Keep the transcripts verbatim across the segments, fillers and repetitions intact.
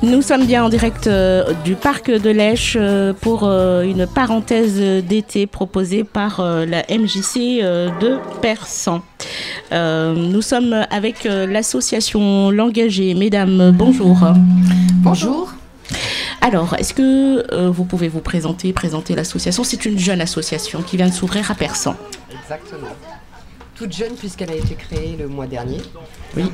Nous sommes bien en direct euh, du parc de l'Esch euh, pour euh, une parenthèse d'été proposée par euh, la M J C euh, de Persan. Euh, nous sommes avec euh, l'association L'Engagé. Mesdames, bonjour. Bonjour. Alors, est-ce que euh, vous pouvez vous présenter, présenter l'association ? C'est une jeune association qui vient de s'ouvrir à Persan. Exactement. Toute jeune puisqu'elle a été créée le mois dernier. Oui.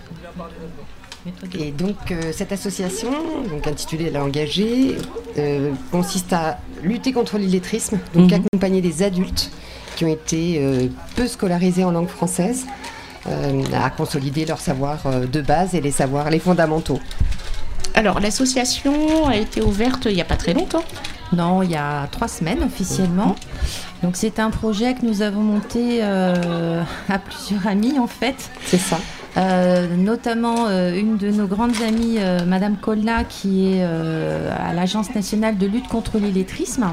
Et donc euh, cette association, donc intitulée L'Engagé, euh, consiste à lutter contre l'illettrisme, donc mmh. accompagner des adultes qui ont été euh, peu scolarisés en langue française, euh, à consolider leur savoir euh, de base et les savoirs, les fondamentaux. Alors l'association a été ouverte il n'y a pas très longtemps. Non, il y a trois semaines officiellement. Donc c'est un projet que nous avons monté euh, à plusieurs amis en fait. C'est ça. Euh, notamment euh, une de nos grandes amies, euh, Madame Colna, qui est euh, à l'Agence nationale de lutte contre l'illettrisme.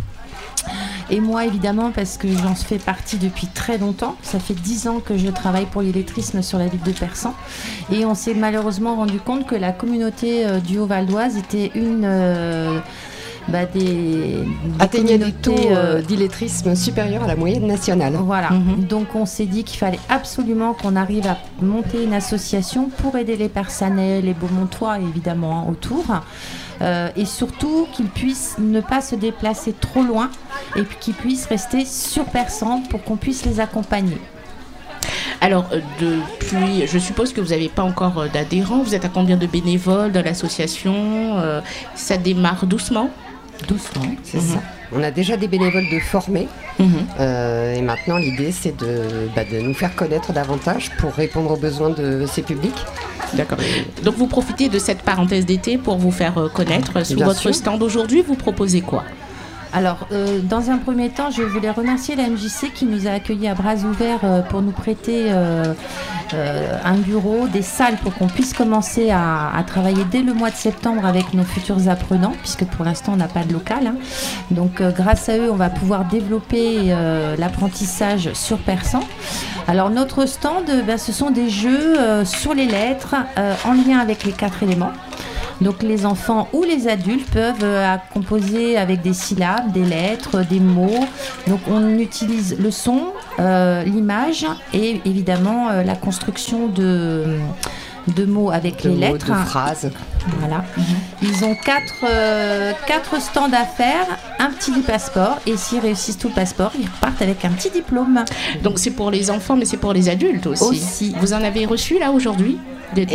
Et moi évidemment parce que j'en fais partie depuis très longtemps. Ça fait dix ans que je travaille pour l'illettrisme sur la ville de Persan. Et on s'est malheureusement rendu compte que la communauté euh, du Haut-Val d'Oise était une... Euh, Bah des, des atteignait des taux euh, d'illettrisme supérieurs à la moyenne nationale. Voilà, mm-hmm. Donc on s'est dit qu'il fallait absolument qu'on arrive à monter une association pour aider les Persanais, les Beaumontois évidemment hein, autour, euh, et surtout qu'ils puissent ne pas se déplacer trop loin et qu'ils puissent rester sur Persan pour qu'on puisse les accompagner. Alors, depuis, je suppose que vous n'avez pas encore d'adhérents. Vous êtes à combien de bénévoles dans l'association ? euh, Ça démarre doucement ? Doucement, c'est mmh. ça. On a déjà des bénévoles de formés. Mmh. Euh, et maintenant, l'idée, c'est de, bah, de nous faire connaître davantage pour répondre aux besoins de ces publics. D'accord. Donc, vous profitez de cette parenthèse d'été pour vous faire connaître. Sur Bien votre sûr. stand aujourd'hui, vous proposez quoi ? Alors, euh, dans un premier temps, je voulais remercier la M J C qui nous a accueillis à bras ouverts euh, pour nous prêter euh, euh, un bureau, des salles pour qu'on puisse commencer à, à travailler dès le mois de septembre avec nos futurs apprenants, puisque pour l'instant, on n'a pas de local. Hein. Donc, euh, grâce à eux, on va pouvoir développer euh, l'apprentissage sur Persan. Alors, notre stand, ben, ce sont des jeux euh, sur les lettres euh, en lien avec les quatre éléments. Donc les enfants ou les adultes peuvent euh, composer avec des syllabes, des lettres, des mots. Donc on utilise le son, euh, l'image et évidemment euh, la construction de, de mots avec de les mots, lettres. De phrases. Voilà. Mm-hmm. Ils ont quatre, euh, quatre stands à faire, un petit passeport et s'ils réussissent tout le passeport, ils repartent avec un petit diplôme. Donc c'est pour les enfants mais c'est pour les adultes aussi. aussi. Vous en avez reçu là aujourd'hui ? D'adultes ?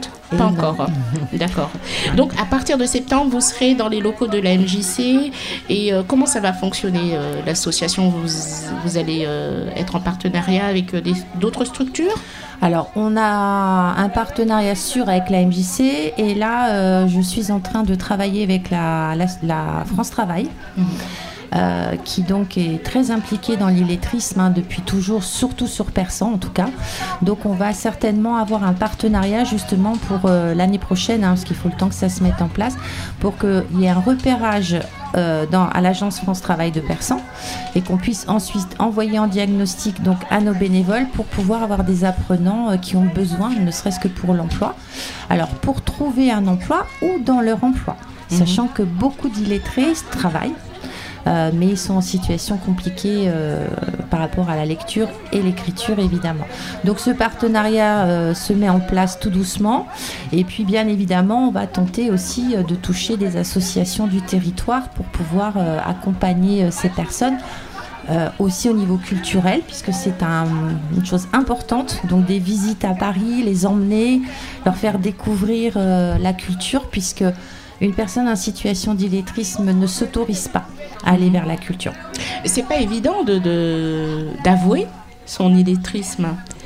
Pas non. encore. D'accord. Donc, à partir de septembre, vous serez dans les locaux de la M J C. Et euh, comment ça va fonctionner, euh, l'association ? Vous, vous allez euh, être en partenariat avec euh, des, d'autres structures ? Alors, on a un partenariat sûr avec la M J C. Et là, euh, je suis en train de travailler avec la, la, la France Travail. Mmh. Euh, qui donc est très impliquée dans l'illettrisme hein, depuis toujours, surtout sur Persan en tout cas. Donc on va certainement avoir un partenariat justement pour euh, l'année prochaine, hein, parce qu'il faut le temps que ça se mette en place, pour qu'il y ait un repérage euh, dans, à l'agence France Travail de Persan et qu'on puisse ensuite envoyer en diagnostic donc, à nos bénévoles pour pouvoir avoir des apprenants euh, qui ont besoin, ne serait-ce que pour l'emploi. Alors pour trouver un emploi ou dans leur emploi, mmh. sachant que beaucoup d'illettrés travaillent. Euh, mais ils sont en situation compliquée euh, par rapport à la lecture et l'écriture évidemment. Donc ce partenariat euh, se met en place tout doucement et puis bien évidemment on va tenter aussi euh, de toucher des associations du territoire pour pouvoir euh, accompagner euh, ces personnes. Euh, aussi au niveau culturel puisque c'est un, une chose importante, donc des visites à Paris, les emmener, leur faire découvrir euh, la culture puisque une personne en situation d'illettrisme ne s'autorise pas à aller vers la culture. C'est pas évident de, de, d'avouer son illettrisme.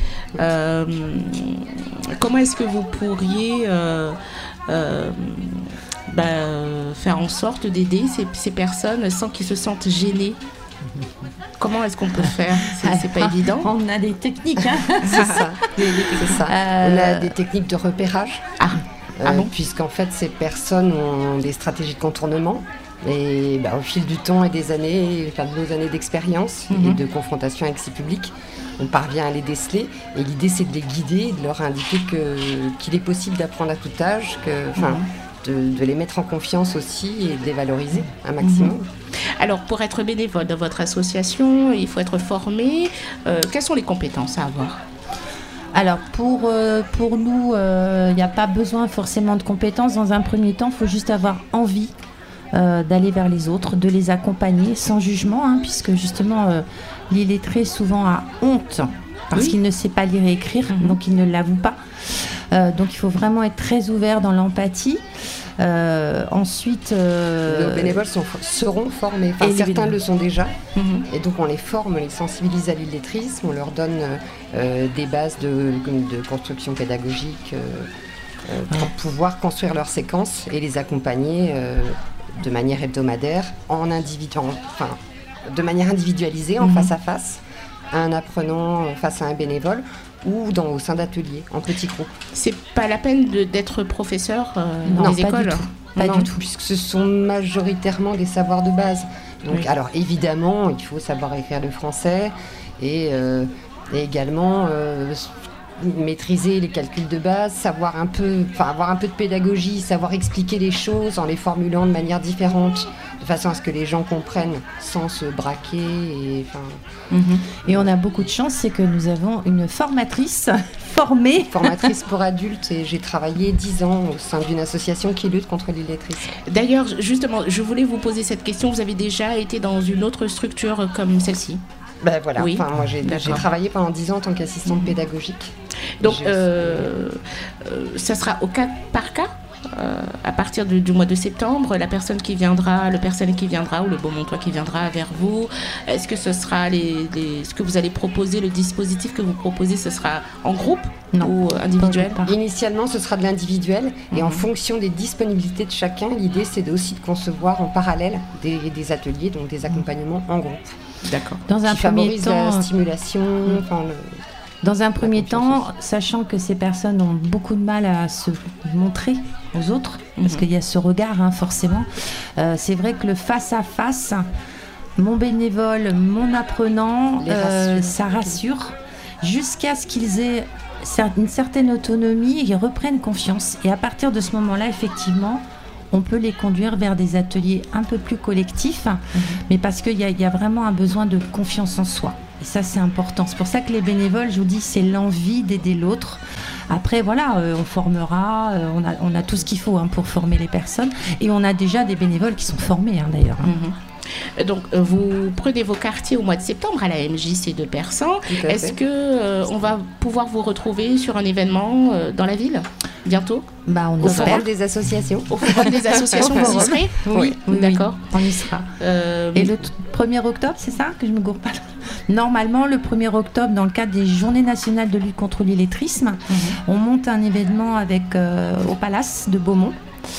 Euh, comment est-ce que vous pourriez euh, euh, bah, faire en sorte d'aider ces, ces personnes sans qu'ils se sentent gênés ? Comment est-ce qu'on peut faire ? C'est, c'est pas évident. On a des techniques. Hein c'est ça. C'est ça. Euh... On a des techniques de repérage. Ah. Euh, ah bon puisqu'en fait ces personnes ont des stratégies de contournement et bah, au fil du temps et des années, enfin, de nos années d'expérience mm-hmm. et de confrontation avec ces publics, on parvient à les déceler et l'idée c'est de les guider, de leur indiquer que, qu'il est possible d'apprendre à tout âge, que, mm-hmm. de, de les mettre en confiance aussi et de les valoriser un maximum. Mmh. Alors, pour être bénévole dans votre association, il faut être formé. Euh, quelles sont les compétences à avoir ? Alors, pour, euh, pour nous, il euh, n'y a pas besoin forcément de compétences. Dans un premier temps, il faut juste avoir envie euh, d'aller vers les autres, de les accompagner sans jugement, hein, puisque justement, euh, l'illettré souvent a honte parce oui. qu'il ne sait pas lire et écrire, mmh. donc il ne l'avoue pas. Euh, donc, il faut vraiment être très ouvert dans l'empathie. Euh, ensuite, euh, nos bénévoles sont, seront formés. Enfin, certains le sont déjà, mm-hmm. et donc on les forme, on les sensibilise à l'illettrisme, on leur donne euh, des bases de, de construction pédagogique euh, euh, pour ouais. pouvoir construire leurs séquences et les accompagner euh, de manière hebdomadaire, en individu- en, enfin, de manière individualisée, en mm-hmm. face à face, à un apprenant face à un bénévole, ou dans, au sein d'ateliers, en petits groupes. C'est pas la peine de, d'être professeur euh, dans non, les pas écoles du tout. Pas non, du tout, puisque ce sont majoritairement des savoirs de base. Donc, oui. alors évidemment, il faut savoir écrire le français et, euh, et également euh, maîtriser les calculs de base, savoir un peu, enfin avoir un peu de pédagogie, savoir expliquer les choses en les formulant de manière différente, de façon à ce que les gens comprennent sans se braquer. Et, mmh. et on a beaucoup de chance, c'est que nous avons une formatrice formée. Formatrice pour adultes, et j'ai travaillé dix ans au sein d'une association qui lutte contre l'illettrisme. D'ailleurs, justement, je voulais vous poser cette question. Vous avez déjà été dans une autre structure comme celle-ci ? Ben voilà, oui. enfin, moi j'ai, j'ai travaillé pendant dix ans en tant qu'assistante mmh. pédagogique. Donc, euh, euh, ça sera au cas par cas euh, à partir du, du mois de septembre, la personne qui viendra, le personnel qui viendra ou le Beaumontois qui viendra vers vous, est-ce que ce sera les, les, ce que vous allez proposer, le dispositif que vous proposez, ce sera en groupe non. ou individuel ? Initialement, ce sera de l'individuel et mmh. en fonction des disponibilités de chacun, l'idée c'est aussi de concevoir en parallèle des, des ateliers, donc des accompagnements en groupe. D'accord. Dans un qui premier favorise temps, la stimulation. Mmh. Enfin, le, Dans un premier temps, sachant que ces personnes ont beaucoup de mal à se montrer aux autres, mmh. parce qu'il y a ce regard, hein, forcément, euh, c'est vrai que le face-à-face, mon bénévole, mon apprenant, euh, ça rassure, jusqu'à ce qu'ils aient une certaine autonomie et reprennent confiance. Et à partir de ce moment-là, effectivement, on peut les conduire vers des ateliers un peu plus collectifs, mmh. mais parce qu'il y a, il y a vraiment un besoin de confiance en soi. Et ça, c'est important. C'est pour ça que les bénévoles, je vous dis, c'est l'envie d'aider l'autre. Après, voilà, euh, on formera, euh, on, a, on a tout ce qu'il faut, hein, pour former les personnes. Et on a déjà des bénévoles qui sont formés, hein, d'ailleurs. Hein. Mmh. Donc, euh, vous prenez vos quartiers au mois de septembre à la M J C de Persan. Est-ce qu'on euh, va pouvoir vous retrouver sur un événement euh, dans la ville bientôt ? Bah, on Au forum des associations. Au forum des associations, vous y serez ? Oui, oui, d'accord. Oui, on y sera. Euh, Et le t- premier octobre, c'est ça que je me gourre pas ? Normalement, le premier octobre, dans le cadre des Journées nationales de lutte contre l'illettrisme, mmh. on monte un événement avec, euh, au Palace de Beaumont.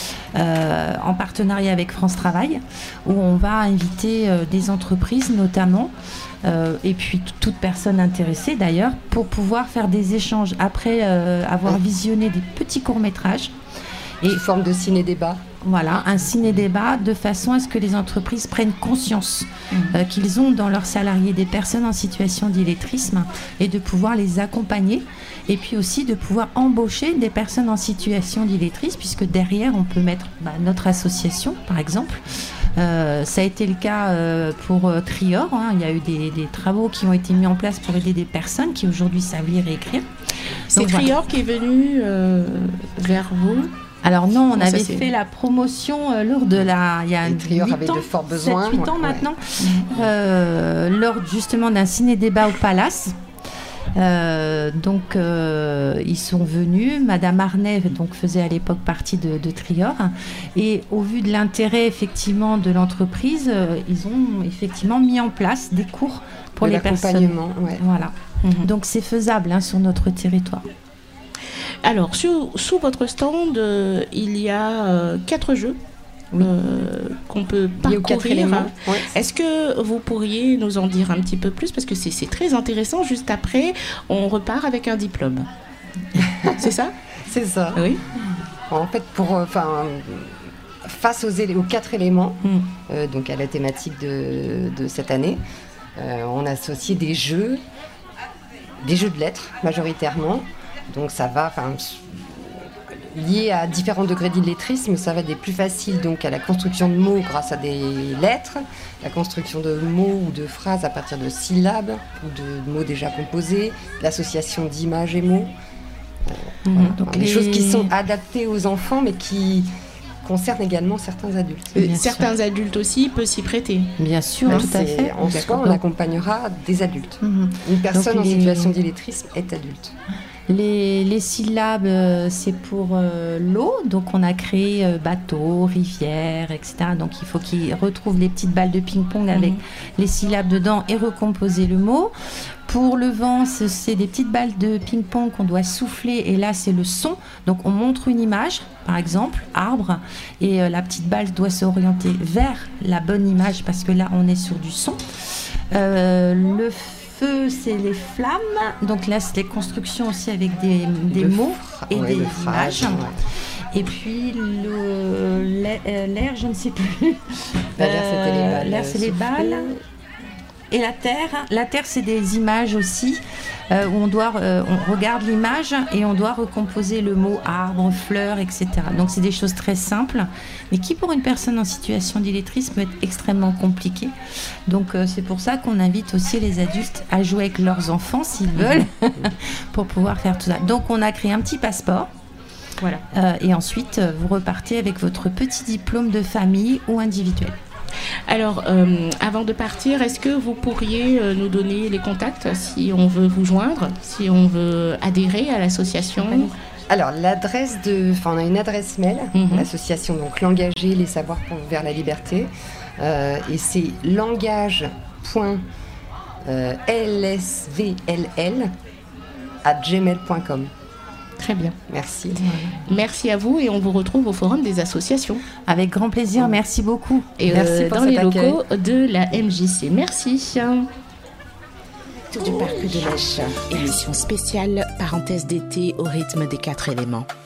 Euh, en partenariat avec France Travail, où on va inviter euh, des entreprises notamment, euh, et puis t- toute personne intéressée d'ailleurs, pour pouvoir faire des échanges après euh, avoir visionné des petits courts-métrages. Et sous forme de ciné-débat. Voilà, un ciné-débat de façon à ce que les entreprises prennent conscience mmh. euh, qu'ils ont dans leurs salariés des personnes en situation d'illettrisme et de pouvoir les accompagner. Et puis aussi de pouvoir embaucher des personnes en situation d'illettrisme, puisque derrière, on peut mettre bah, notre association, par exemple. Euh, ça a été le cas euh, pour euh, Trior. Hein. Il y a eu des, des travaux qui ont été mis en place pour aider des personnes qui aujourd'hui savent lire et écrire. C'est Donc, Trior voilà. qui est venu euh, vers vous ? Alors non, on avait fait la promotion euh, lors de la... Il y a huit ans, de forts besoins, sept huit ans ouais. maintenant, euh, lors justement d'un ciné-débat au Palace. Euh, donc euh, ils sont venus, Madame Arnay donc faisait à l'époque partie de, de Trior, et au vu de l'intérêt effectivement de l'entreprise, euh, ils ont effectivement mis en place des cours pour de les personnes. Ouais. Voilà. Mm-hmm. Donc c'est faisable, hein, sur notre territoire. Alors sous, sous votre stand, euh, il y a euh, quatre jeux. Oui. Euh, qu'on peut parcourir. Ouais. Est-ce que vous pourriez nous en dire un petit peu plus, parce que c'est, c'est très intéressant. Juste après, on repart avec un diplôme. C'est ça ? C'est ça. Oui. En fait, pour, enfin, face aux, élé- aux quatre éléments, mm. euh, donc à la thématique de, de cette année, euh, on a associé des jeux, des jeux de lettres majoritairement. Donc ça va, enfin. liées à différents degrés d'illettrisme. Ça va des plus faciles donc à la construction de mots grâce à des lettres, la construction de mots ou de phrases à partir de syllabes ou de mots déjà composés, l'association d'images et mots. Euh, mmh, voilà. Donc des les... choses qui sont adaptées aux enfants mais qui concernent également certains adultes. Euh, certains sûr. adultes aussi peuvent s'y prêter. Bien sûr, non, tout à fait. En soi, on accompagnera des adultes. Mmh. Une personne donc, en les... situation d'illettrisme est adulte. Les, les syllabes, euh, c'est pour euh, l'eau. Donc, on a créé euh, bateau, rivière, et cetera. Donc, il faut qu'ils retrouvent les petites balles de ping-pong avec mmh. les syllabes dedans et recomposer le mot. Pour le vent, c'est des petites balles de ping-pong qu'on doit souffler. Et là, c'est le son. Donc, on montre une image, par exemple, arbre. Et euh, la petite balle doit s'orienter vers la bonne image parce que là, on est sur du son. Euh, le feu, c'est les flammes. Donc là, c'est les constructions aussi avec des, des mots et ouais, des images. Ouais. Et puis le, l'air, je ne sais plus. Bah, l'air, c'était les balles. L'air, c'est les balles. Et la terre, la terre, c'est des images aussi euh, où on doit, euh, on regarde l'image et on doit recomposer le mot arbre, fleur, et cetera. Donc c'est des choses très simples, mais qui pour une personne en situation d'illettrisme peut être extrêmement compliqué. Donc euh, c'est pour ça qu'on invite aussi les adultes à jouer avec leurs enfants s'ils veulent, pour pouvoir faire tout ça. Donc on a créé un petit passeport. Voilà. Euh, et ensuite vous repartez avec votre petit diplôme de famille ou individuel. Alors, euh, avant de partir, est-ce que vous pourriez euh, nous donner les contacts si on veut vous joindre, si on veut adhérer à l'association ? Alors, l'adresse de, enfin, on a une adresse mail, mm-hmm. l'association donc l'engager, les savoirs pour, vers la liberté, euh, et c'est langage point l s v l l arobase gmail point com. Très bien. Merci. Merci à vous et on vous retrouve au Forum des associations. Avec grand plaisir, merci beaucoup. Et merci euh, dans les accueil. locaux de la M J C. Merci. Tour du parc de Lèche. Émission spéciale, parenthèse d'été au rythme des quatre éléments.